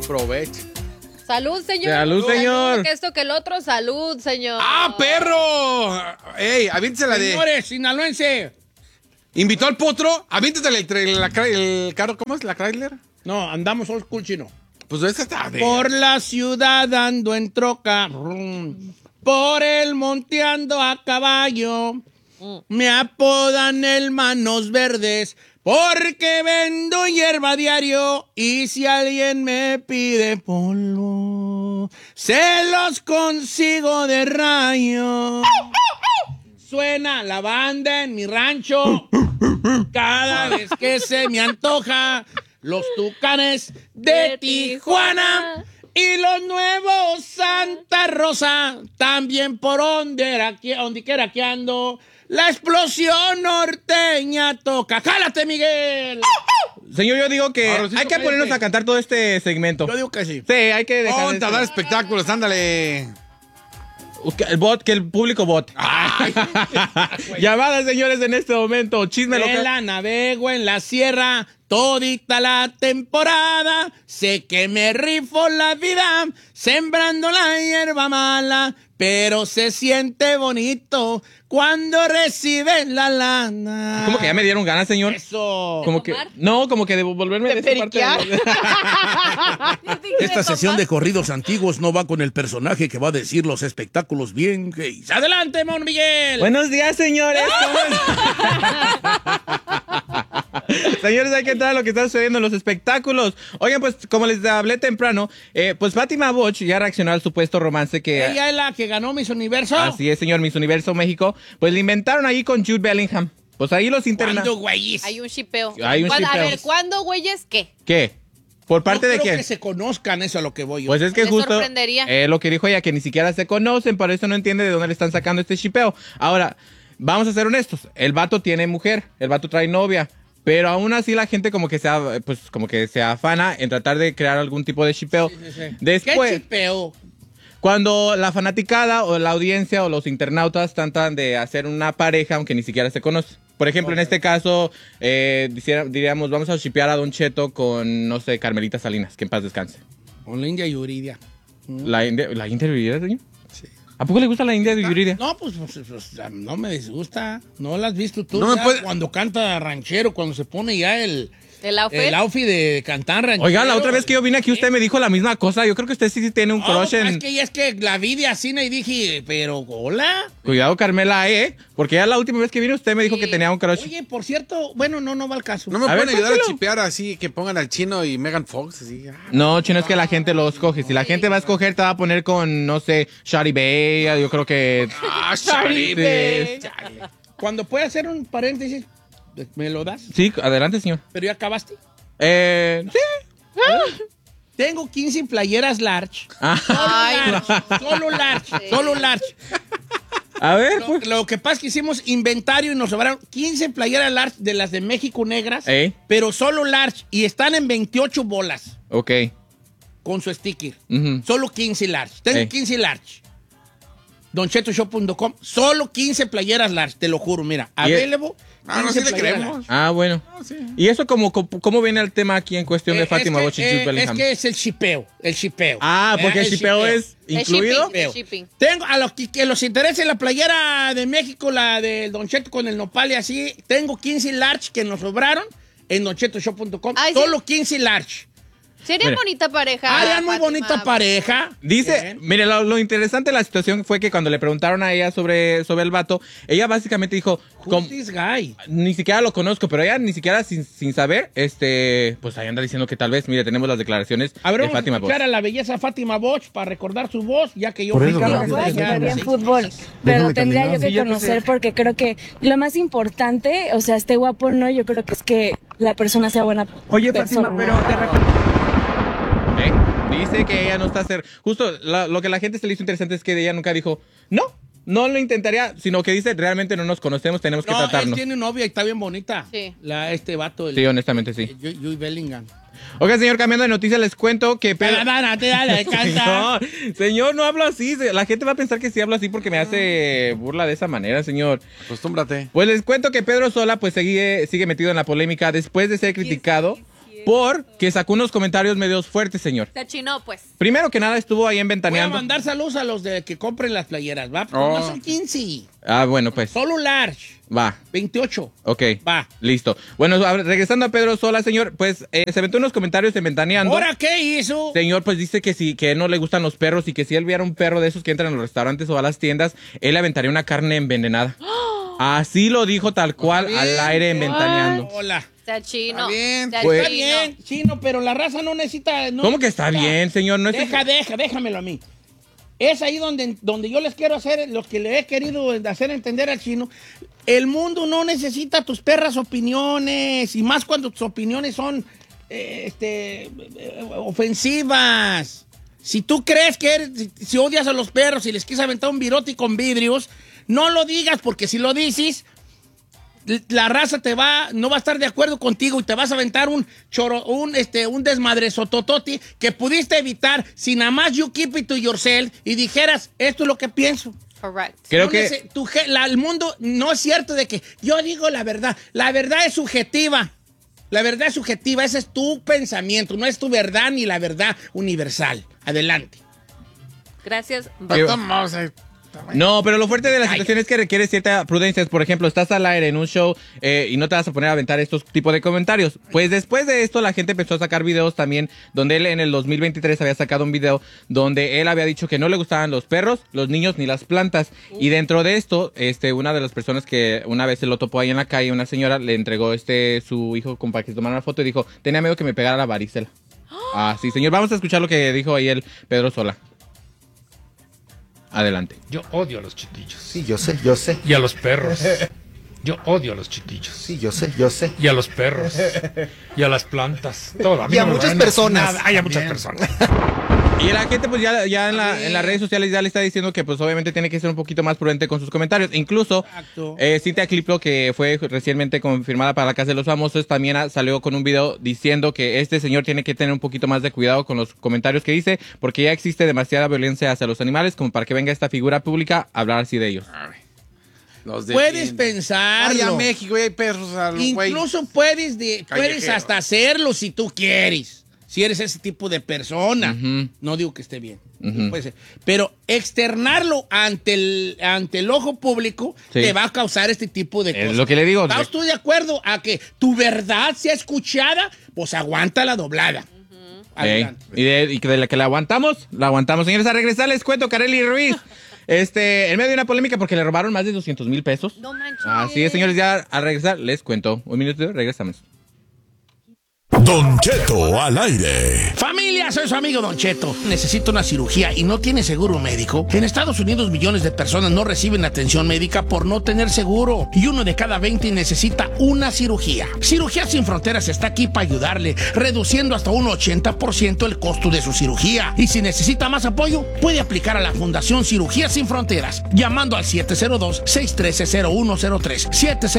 Aproveche. Salud, señor. Salud, señor. Que esto, que el otro, salud, señor. ¡Ah, perro! ¡Ey, aviéntese la de... Señores, sinaloense. ¿Invitó al potro? Aviéntese el carro, ¿cómo es? ¿La Chrysler? No, andamos old school, chino. Pues esa está de... Por la ciudad ando en troca, por el monte ando a caballo. Me apodan el Manos Verdes porque vendo hierba diario y si alguien me pide polvo, se los consigo de rayo. Suena la banda en mi rancho cada vez que se me antoja. Los Tucanes de Tijuana y los nuevos Santa Rosa, también por donde quiera que ando. La explosión norteña toca. ¡Jálate, Miguel! Señor, yo digo que Ahora sí, hay que ponernos a cantar todo este segmento. Yo digo que sí. Sí, hay que dejar ¡Ponte a dar espectáculos! ¡Ándale! que el público vote. Llamadas, señores, en este momento. Chisme local. La navego en la sierra todita la temporada. Sé que me rifo la vida sembrando la hierba mala, pero se siente bonito cuando reciben la lana. ¿Cómo que ya me dieron ganas, señor? Eso. Como que no, como que de volverme de esa parte. Esta sesión de corridos antiguos no va con el personaje que va a decir los espectáculos bien gays. ¡Adelante, Mon Miguel! Buenos días, señores. Señores, hay que entrar a lo que está sucediendo en los espectáculos. Oigan, pues, como les hablé temprano, pues Fátima Boch ya reaccionó al supuesto romance que... Ella es la que ganó Miss Universo. Así es, señor, Miss Universo México. Pues le inventaron ahí con Jude Bellingham. Pues ahí los interna... ¿Cuándo, güeyes? Hay un shipeo. Hay un A shipeo. ver, ¿cuándo, güeyes, qué? ¿Qué? ¿Por parte No de creo quién? que se conozcan, eso a lo que voy yo. Pues es que Me justo sorprendería. lo que dijo ella, que ni siquiera se conocen, por eso no entiende de dónde le están sacando este shipeo. Ahora, vamos a ser honestos, el vato tiene mujer, el vato trae novia, pero aún así la gente como que se afana en tratar de crear algún tipo de shipeo. Sí. Después, ¿Qué chipeo? cuando la fanaticada o la audiencia o los internautas tratan de hacer una pareja aunque ni siquiera se conocen. Por ejemplo, en este caso, diríamos, vamos a shipear a Don Cheto con, no sé, Carmelita Salinas, que en paz descanse. Con la India Yuridia. ¿La India Yuridia, señor? Sí. ¿A poco le gusta la India Yuridia? No, pues, no me disgusta. No la has visto tú. No me ya puede- Cuando canta ranchero, cuando se pone ya el ¿El outfit? de cantar ranchero. Oiga, la otra vez que yo vine aquí usted me dijo la misma cosa. Yo creo que usted sí tiene un crush en... Es que la vi de Asina y dije, pero hola. Cuidado, Carmela, porque ya la última vez que vine usted me dijo que tenía un crush. Oye, por cierto, bueno, no va al caso. ¿No me A ver, pueden ayudar a póntelo. chipear así, que pongan al Chino y Megan Fox? Así. No, chino, es que la gente lo escoge. Si la gente va a escoger, te va a poner con, no sé, Shari Bay. Yo creo que... ¡Ah, Shari Bay. Cuando puede hacer un paréntesis, ¿me lo das? Sí, adelante, señor. Pero ya acabaste. Sí. Tengo 15 playeras large. Ah. Solo large. A ver, pues. Lo que pasa es que hicimos inventario y nos sobraron 15 playeras large de las de México negras, pero solo large, y están en 28 bolas Ok. con su sticker. Ujú. Solo 15 large. Tengo 15 large. DonChetoShop.com. Solo 15 playeras large, te lo juro. Mira, available. Ah, no, sí le creemos. Ah, bueno. ¿Y eso cómo viene el tema aquí en cuestión de Fátima Boch y Jude Bellingham? Es que es el shipeo. Ah, porque el shipeo es incluido. El shipping. Tengo a los que los interese la playera de México, la del Don Cheto con el nopal y así. Tengo 15 large que nos sobraron en DonChetoShop.com. Ay, sí. Solo 15 large. Sería Mira. bonita pareja. Ah, muy Fátima. bonita pareja. Dice, Bien. mire, lo interesante de la situación fue que cuando le preguntaron a ella sobre el vato, ella básicamente dijo, Who's this guy? ni siquiera lo conozco, pero ella ni siquiera sin saber, pues ahí anda diciendo que tal vez, mire, tenemos las declaraciones A ver, de vamos a Fátima Boch. escuchar a la belleza Fátima Boch para recordar su voz, ya que yo Por fui eso, Carlos gracias. de allá, Déjame sí. fútbol, pero tendría yo que conocer porque creo que lo más importante, o sea, esté guapo no, yo creo que es que la persona sea buena Oye, persona. Fátima, pero de repente... Dice que ella no está justo lo que la gente se le hizo interesante es que ella nunca dijo, no lo intentaría, sino que dice, realmente no nos conocemos, tenemos que No, él tratarnos. tiene novia y está bien bonita. Sí. Este vato. Sí, honestamente sí. Jude Bellingham. Ok, señor, cambiando de noticia, les cuento que... Dale, canta. Señor, no hablo así. La gente va a pensar que sí hablo así porque me hace burla de esa manera, señor. Acostúmbrate. Pues les cuento que Pedro Sola pues sigue metido en la polémica después de ser criticado porque sacó unos comentarios medios fuertes, señor. Se chinó, pues. Primero que nada estuvo ahí en Voy a Ventaneando. mandar saludos a los de que compren las playeras, ¿va? Oh. No son 15. Ah, bueno, pues. Solo large. Va. 28. Ok. Va. Listo. Bueno, regresando a Pedro Sola, señor, pues se aventó unos comentarios en Ventaneando. ¿Ahora qué hizo? Señor, pues dice que sí, que no le gustan los perros y que si él viera un perro de esos que entran a los restaurantes o a las tiendas, él le aventaría una carne envenenada. Así lo dijo tal cual al aire en Ventaneando. Hola. Se chino. Está bien. Se Pues- Está chino. bien, chino, pero la raza no necesita... no ¿Cómo que está necesita- bien, señor? No es Déjamelo a mí. Es ahí donde yo les quiero hacer, los que le he querido hacer entender al chino, el mundo no necesita tus perras opiniones, y más cuando tus opiniones son ofensivas. Si tú crees que si odias a los perros y les quieres aventar un virote con vidrios, no lo digas, porque si lo dices, la raza no va a estar de acuerdo contigo y te vas a aventar un desmadrezotototi que pudiste evitar si nada más you keep it to yourself y dijeras, esto es lo que pienso. Correct. Creo No que... el mundo no es cierto de que yo digo la verdad. La verdad es subjetiva. La verdad es subjetiva. Ese es tu pensamiento. No es tu verdad ni la verdad universal. Adelante. Gracias. No, pero lo fuerte de la situación es que requiere cierta prudencia. Por ejemplo, estás al aire en un show y no te vas a poner a aventar estos tipos de comentarios. Pues después de esto, la gente empezó a sacar videos también, donde él en el 2023 había sacado un video donde él había dicho que no le gustaban los perros, los niños ni las plantas. Y dentro de esto, una de las personas que una vez se lo topó ahí en la calle, una señora, le entregó su hijo para que se tomara una foto y dijo, tenía miedo que me pegara la varicela. Ah, sí, señor. Vamos a escuchar lo que dijo ahí el Pedro Sola. Adelante. Yo odio a los chiquillos. Sí, yo sé. Y a los perros. Yo odio a los chiquillos. Sí, yo sé. Y a los perros. Y a las plantas. Todo. Y a muchas personas. Hay a muchas personas. Y la gente pues ya en las redes sociales ya le está diciendo que pues obviamente tiene que ser un poquito más prudente con sus comentarios. Incluso Cintia Cliplo, que fue recientemente confirmada para la Casa de los Famosos, también salió con un video diciendo que este señor tiene que tener un poquito más de cuidado con los comentarios que dice, porque ya existe demasiada violencia hacia los animales como para que venga esta figura pública a hablar así de ellos. Puedes pensarlo. Vaya a México y hay perros al güey. Incluso puedes Callejero. hasta hacerlo si tú quieres. Si eres ese tipo de persona. Ujú. No digo que esté bien. Ujú. Puede ser. Pero externarlo ante el ojo público Sí. te va a causar este tipo de cosas. Es lo que le digo. ¿Estás tú de acuerdo a que tu verdad sea escuchada? Pues aguanta la doblada. Adelante. Y de la que la aguantamos. Señores, a regresar les cuento, Kareli Ruiz. En medio de una polémica porque le robaron más de 200,000 pesos. No manches. Así es, señores, ya a regresar les cuento. Un minuto, regresamos. Don Cheto al aire. Familia, soy su amigo Don Cheto. Necesito una cirugía y no tiene seguro médico. En Estados Unidos millones de personas no reciben atención médica por no tener seguro. Y 1 de cada 20 necesita una cirugía. Cirugías Sin Fronteras está aquí para ayudarle, reduciendo hasta un 80% el costo de su cirugía. Y si necesita más apoyo, puede aplicar a la Fundación Cirugías Sin Fronteras, llamando al 702-613-0103.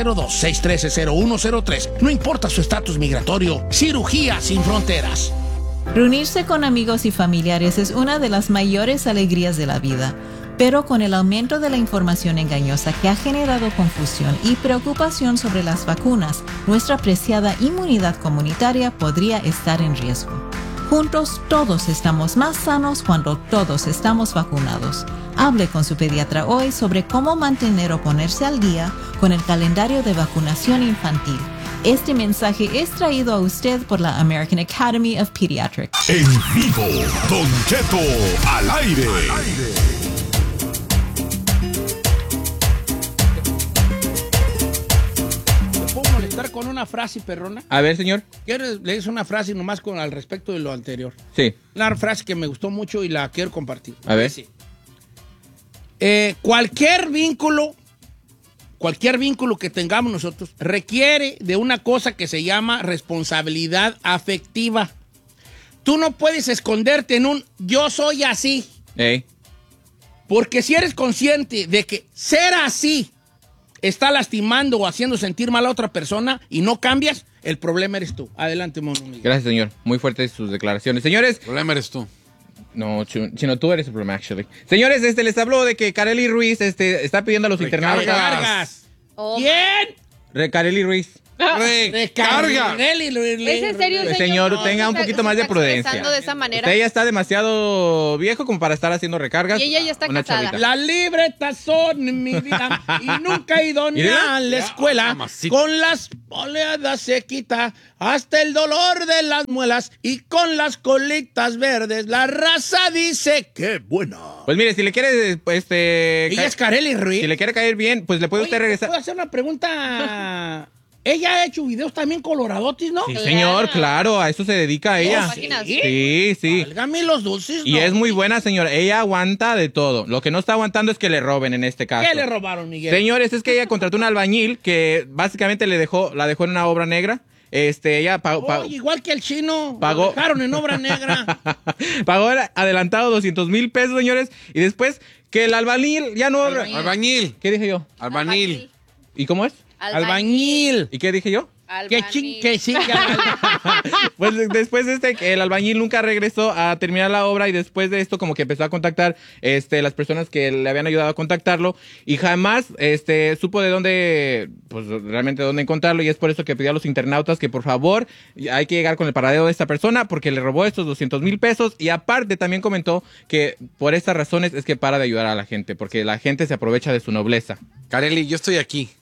702-613-0103. No importa su estatus migratorio. Cirugía Sin Fronteras. Reunirse con amigos y familiares es una de las mayores alegrías de la vida, pero con el aumento de la información engañosa que ha generado confusión y preocupación sobre las vacunas, nuestra preciada inmunidad comunitaria podría estar en riesgo. Juntos todos estamos más sanos cuando todos estamos vacunados. Hable con su pediatra hoy sobre cómo mantener o ponerse al día con el calendario de vacunación infantil. Este mensaje es traído a usted por la American Academy of Pediatrics. En vivo, Don Cheto al aire. ¿Te puedo molestar con una frase, perrona? A ver, señor. Quiero leer una frase nomás al respecto de lo anterior. Sí. Una frase que me gustó mucho y la quiero compartir. A ver. Dice, cualquier vínculo que tengamos nosotros requiere de una cosa que se llama responsabilidad afectiva. Tú no puedes esconderte en un yo soy así. Ey. Porque si eres consciente de que ser así está lastimando o haciendo sentir mal a otra persona y no cambias, el problema eres tú. Adelante, mono. Gracias, señor. Muy fuertes sus declaraciones. Señores. El problema eres tú. No, Chino, tú eres el problema, actually. Señores, les habló de que Kareli Ruiz está pidiendo a los internautas. Cargas. Oh, ¿Quién? Kareli Ruiz. Recarga. ¿Es en serio, Señor, No, tenga un está- poquito se más de está prudencia. expresando de esa manera. Usted ya está demasiado viejo como para estar haciendo recargas. Y ella ya está Una casada. chavita. Las libretas son mi vida y nunca he ido ni Mírela. a la escuela. mamacita. Con las oleadas se quita hasta el dolor de las muelas y con las colitas verdes la raza dice que buena. Pues mire, si le quiere, Ella es Kareli Ruiz. si le quiere caer bien, pues le puede Oye, usted regresar. ¿puedo hacer una pregunta? Ella ha hecho videos también coloradotis, ¿no? Sí, señor, claro, a eso se dedica ella. páginas. Sí, sí. Válgame los dulces, Y ¿no? es muy buena, señor. Ella aguanta de todo. Lo que no está aguantando es que le roben en este caso. ¿Qué le robaron, Miguel? Señores, es que ella contrató un albañil que básicamente la dejó en una obra negra. Ella pagó, Oye, igual que el chino. Pagó. Lo dejaron en obra negra. pagó adelantado 200,000 pesos, señores. Y después que el albañil ya no... Albañil. ¿Qué dije yo? Albañil. ¿Y cómo es? Albañil. ¿Y qué dije yo? Que sí, Pues después que el albañil nunca regresó a terminar la obra y después de esto como que empezó a contactar las personas que le habían ayudado a contactarlo y jamás supo de dónde, pues realmente dónde encontrarlo y es por eso que pidió a los internautas que por favor hay que llegar con el paradero de esta persona porque le robó estos 200,000 pesos y aparte también comentó que por estas razones es que para de ayudar a la gente porque la gente se aprovecha de su nobleza. Kareli, yo estoy aquí.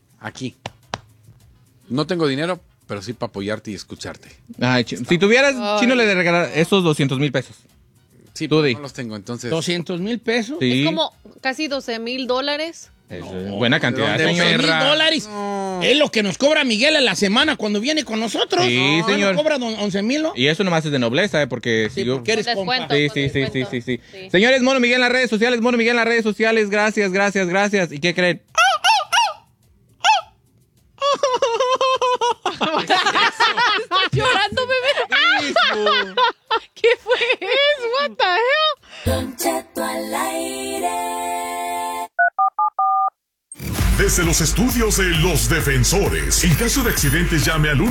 No tengo dinero, pero sí para apoyarte y escucharte. Ay, si tuvieras, Chino le regalar esos 200,000 pesos. Sí, Tú pero di. no los tengo, entonces. 200,000 pesos. Sí. Es como casi Es $12,000. buena cantidad, ¿de dónde, señor. perra? $11,000. Es lo que nos cobra Miguel a la semana cuando viene con nosotros. Sí, señor. Nos cobra 11,000, ¿no? Y eso nomás es de nobleza, porque Sí, si yo... porque eres Con compa. descuento. Sí. Señores, Mono Miguel en las redes sociales, Mono Miguel en las redes sociales, gracias. ¿Y qué creen? ¿Estás llorando, bebé? ¿Qué fue eso? What the hell? Don Cheto al aire. Desde los estudios de Los Defensores. En caso de accidentes, llame al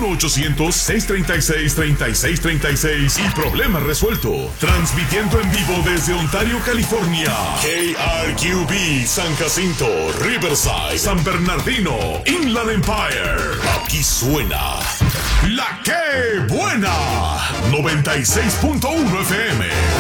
1-800-636-3636 y problema resuelto. Transmitiendo en vivo desde Ontario, California. KRQB, San Jacinto, Riverside, San Bernardino, Inland Empire. Aquí suena La Que Buena. 96.1 FM.